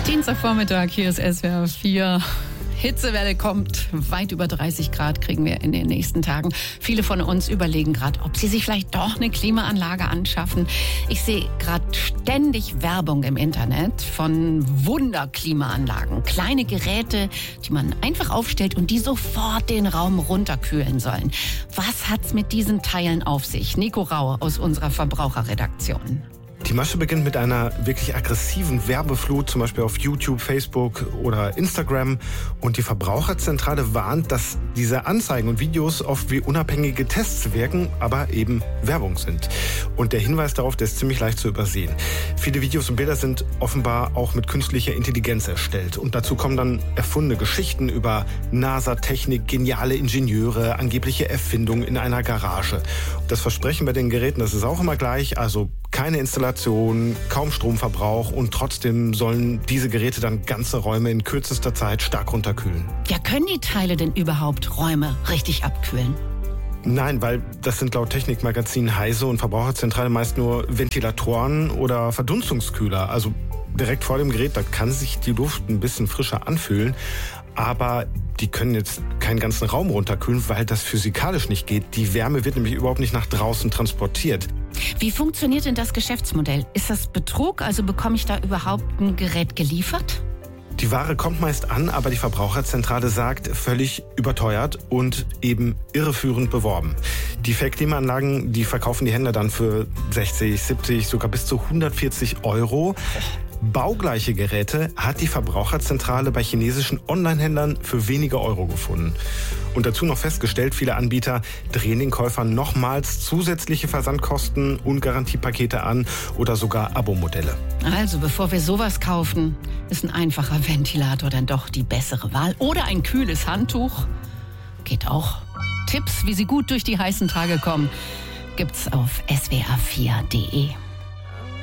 Dienstagvormittag, hier ist SWR 4. Hitzewelle kommt, weit über 30 Grad kriegen wir in den nächsten Tagen. Viele von uns überlegen gerade, ob sie sich vielleicht doch eine Klimaanlage anschaffen. Ich sehe gerade ständig Werbung im Internet von Wunderklimaanlagen. Kleine Geräte, die man einfach aufstellt und die sofort den Raum runterkühlen sollen. Was hat's mit diesen Teilen auf sich? Nico Rau aus unserer Verbraucherredaktion. Die Masche beginnt mit einer wirklich aggressiven Werbeflut, zum Beispiel auf YouTube, Facebook oder Instagram. Und die Verbraucherzentrale warnt, dass diese Anzeigen und Videos oft wie unabhängige Tests wirken, aber eben Werbung sind. Und der Hinweis darauf, der ist ziemlich leicht zu übersehen. Viele Videos und Bilder sind offenbar auch mit künstlicher Intelligenz erstellt. Und dazu kommen dann erfundene Geschichten über NASA-Technik, geniale Ingenieure, angebliche Erfindungen in einer Garage. Das Versprechen bei den Geräten, das ist auch immer gleich, also keine Installation, kaum Stromverbrauch und trotzdem sollen diese Geräte dann ganze Räume in kürzester Zeit stark runterkühlen. Ja, können die Teile denn überhaupt Räume richtig abkühlen? Nein, weil das sind laut Technikmagazin Heise und Verbraucherzentrale meist nur Ventilatoren oder Verdunstungskühler. Also direkt vor dem Gerät, da kann sich die Luft ein bisschen frischer anfühlen. Aber die können jetzt keinen ganzen Raum runterkühlen, weil das physikalisch nicht geht. Die Wärme wird nämlich überhaupt nicht nach draußen transportiert. Wie funktioniert denn das Geschäftsmodell? Ist das Betrug? Also bekomme ich da überhaupt ein Gerät geliefert? Die Ware kommt meist an, aber die Verbraucherzentrale sagt, völlig überteuert und eben irreführend beworben. Die Fake-Klimaanlagen, die verkaufen die Händler dann für 60, 70, sogar bis zu 140 Euro. Baugleiche Geräte hat die Verbraucherzentrale bei chinesischen Online-Händlern für wenige Euro gefunden. Und dazu noch festgestellt, viele Anbieter drehen den Käufern nochmals zusätzliche Versandkosten und Garantiepakete an oder sogar Abo-Modelle. Also bevor wir sowas kaufen, ist ein einfacher Ventilator dann doch die bessere Wahl. Oder ein kühles Handtuch. Geht auch. Tipps, wie Sie gut durch die heißen Tage kommen, gibt's auf swr4.de.